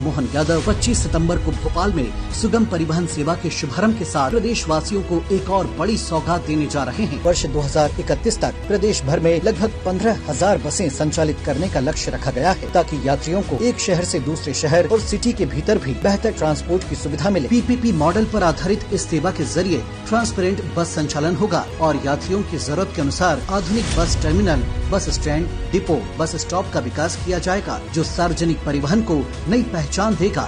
मोहन यादव 25 सितंबर को भोपाल में सुगम परिवहन सेवा के शुभारंभ के साथ प्रदेश वासियों को एक और बड़ी सौगात देने जा रहे हैं। वर्ष 2031 तक प्रदेश भर में लगभग 15,000 बसें संचालित करने का लक्ष्य रखा गया है, ताकि यात्रियों को एक शहर से दूसरे शहर और सिटी के भीतर भी बेहतर ट्रांसपोर्ट की सुविधा मिले। PPP मॉडल पर आधारित इस सेवा के जरिए ट्रांसपेरेंट बस संचालन होगा और यात्रियों की जरूरत के अनुसार आधुनिक bus terminal, bus stand, depot, bus stop का विकास किया जाएगा, जो सार्वजनिक परिवहन को नई पहचान देगा।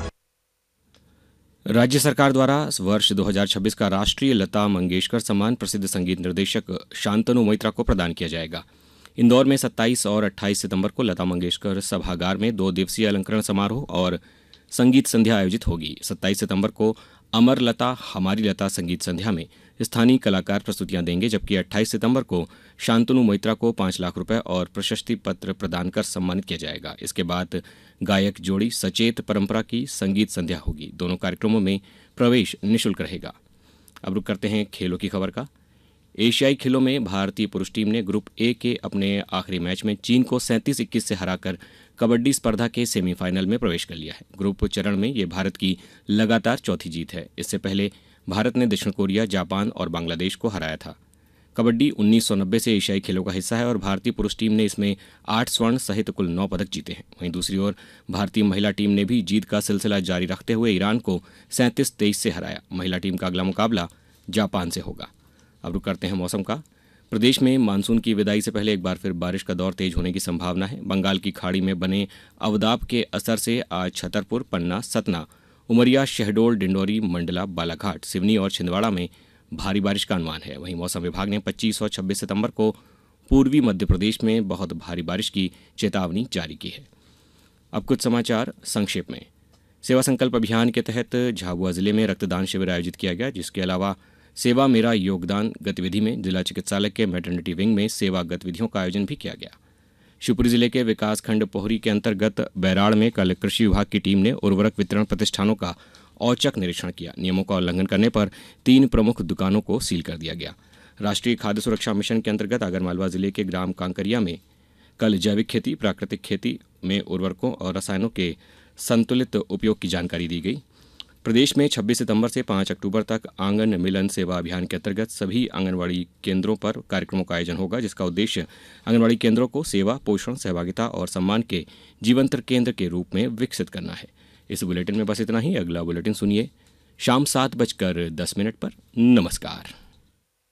राज्य सरकार द्वारा वर्ष 2026 का राष्ट्रीय लता मंगेशकर सम्मान प्रसिद्ध संगीत निर्देशक शांतनु मोइत्रा को प्रदान किया जाएगा। इंदौर में 27 और 28 सितंबर को लता मंगेशकर सभागार में 2 दिवसीय अलंकरण समारोह और संगीत संध्या आयोजित होगी। 27 सितंबर को अमर लता हमारी लता संगीत संध्या में स्थानीय कलाकार प्रस्तुतियां देंगे, जबकि 28 सितंबर को शांतनु मोइत्रा को 5 लाख रुपए और प्रशस्ति पत्र प्रदान कर सम्मानित किया जाएगा। इसके बाद गायक जोड़ी सचेत परंपरा की संगीत संध्या होगी। दोनों कार्यक्रमों में प्रवेश निःशुल्क रहेगा। अब रुक करते हैं खेलों की खबर का। एशियाई खेलों में भारतीय पुरुष टीम ने ग्रुप ए के अपने आखिरी मैच में चीन को 37-21 से हराकर कबड्डी स्पर्धा के सेमीफाइनल में प्रवेश कर लिया है। ग्रुप चरण में ये भारत की लगातार चौथी जीत है। इससे पहले भारत ने दक्षिण कोरिया, जापान और बांग्लादेश को हराया था। कबड्डी 1990 से एशियाई खेलों का हिस्सा है और भारतीय पुरुष टीम ने इसमें 8 स्वर्ण सहित कुल 9 पदक जीते हैं। वहीं दूसरी ओर भारतीय महिला टीम ने भी जीत का सिलसिला जारी रखते हुए ईरान को 37-23 से हराया। महिला टीम का अगला मुकाबला जापान से होगा। अब रुक करते हैं मौसम का। प्रदेश में मानसून की विदाई से पहले एक बार फिर बारिश का दौर तेज होने की संभावना है। बंगाल की खाड़ी में बने अवदाब के असर से आज छतरपुर, पन्ना, सतना, उमरिया, शहडोल, डिंडोरी, मंडला, बालाघाट, सिवनी और छिंदवाड़ा में भारी बारिश का अनुमान है। वहीं मौसम विभाग ने 25 और 26 सितंबर को पूर्वी मध्य प्रदेश में बहुत भारी बारिश की चेतावनी जारी की है। अब कुछ समाचार संक्षेप में। सेवा संकल्प अभियान के तहत झाबुआ जिले में रक्तदान शिविर आयोजित किया गया, जिसके अलावा सेवा मेरा योगदान गतिविधि में जिला चिकित्सालय के मैटरनिटी विंग में सेवा गतिविधियों का आयोजन भी किया गया। शिवपुरी जिले के विकासखंड पोहरी के अंतर्गत बैराड़ में कल कृषि विभाग की टीम ने उर्वरक वितरण प्रतिष्ठानों का औचक निरीक्षण किया। नियमों का उल्लंघन करने पर 3 प्रमुख दुकानों को सील कर दिया गया। राष्ट्रीय खाद्य सुरक्षा मिशन के अंतर्गत आगरमालवा जिले के ग्राम कांकरिया में कल जैविक खेती, प्राकृतिक खेती में उर्वरकों और रसायनों के संतुलित उपयोग की जानकारी दी गई। प्रदेश में 26 सितंबर से 5 अक्टूबर तक आंगन मिलन सेवा अभियान के अंतर्गत सभी आंगनवाड़ी केंद्रों पर कार्यक्रमों का आयोजन होगा, जिसका उद्देश्य आंगनवाड़ी केंद्रों को सेवा, पोषण, सहभागिता और सम्मान के जीवंत केंद्र के रूप में विकसित करना है। इस बुलेटिन में बस इतना ही। अगला बुलेटिन सुनिए शाम 7:10 पर। नमस्कार।